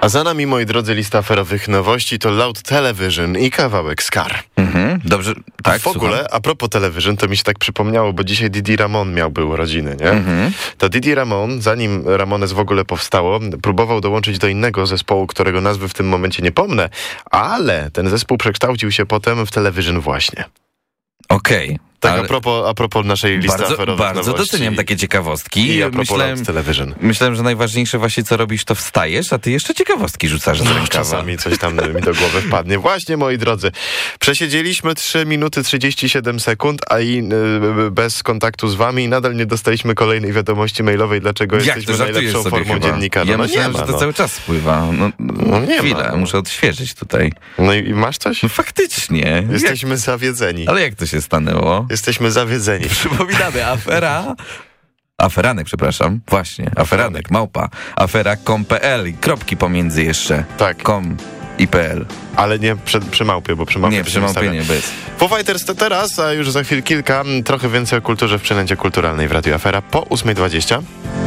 A za nami, moi drodzy, lista aferowych nowości to Loud Television i kawałek Scar. Dobrze, tak, w ogóle, a propos Television, to mi się tak przypomniało, bo dzisiaj Didi Ramon miałby urodziny, nie? To Didi Ramon, zanim Ramones w ogóle powstało, próbował dołączyć do innego zespołu, którego nazwy w tym momencie nie pomnę, ale ten zespół przekształcił się potem w Television właśnie. Okej. Tak, a propos naszej listy aferowych Bardzo nowości. doceniam takie ciekawostki. I a propos Loud Television. Myślałem, że najważniejsze właśnie co robisz, to wstajesz, a ty jeszcze ciekawostki rzucasz z rękawa. Czasami coś tam mi do głowy wpadnie. Właśnie, moi drodzy, przesiedzieliśmy 3 minuty 37 sekund, a i bez kontaktu z wami i nadal nie dostaliśmy kolejnej wiadomości mailowej, dlaczego jesteśmy najlepszą formą dziennikarza. Ja myślałem, że to cały czas spływa. Nie chwilę, muszę odświeżyć tutaj. No i masz coś? No faktycznie. Jesteśmy zawiedzeni. Ale jak to się stanęło? Jesteśmy zawiedzeni. Przypominamy, Aferanek, przepraszam. Właśnie, aferanek, małpa. Afera.com.pl i kropki pomiędzy jeszcze. Tak. .com i .pl. Ale nie przy małpie, bo przy małpie nie, przy małpie nie, bez. Foo Fighters to teraz, a już za chwilę kilka, trochę więcej o kulturze w przynęcie kulturalnej w Radiu Afera po 8:20.